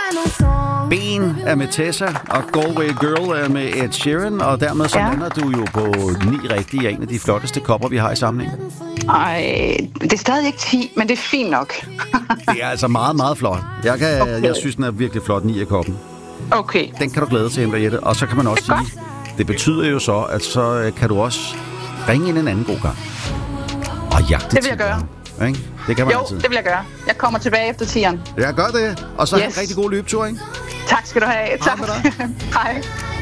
Ben er med Tessa, og Galway Girl er med Ed Sheeran, og dermed så lander du jo på 9 rigtige af en af de flotteste kopper, vi har i samlingen. Ej, det er stadig ikke 10, men det er fint nok. Det er altså meget, meget flot. Jeg synes, den er virkelig flot, 9 af koppen. Okay. Den kan du glæde til, Henriette. Og så kan man også sige, det betyder jo så, at så kan du også ringe ind en anden god gang. Og jagte. Det vil jeg gøre. Ikke? Det kan man jo, altid. det vil jeg gøre. Jeg kommer tilbage efter 10'eren. Jeg gør det. Og så en rigtig god løbetur, ikke? Tak skal du have. Tak. Hej med dig. Hej.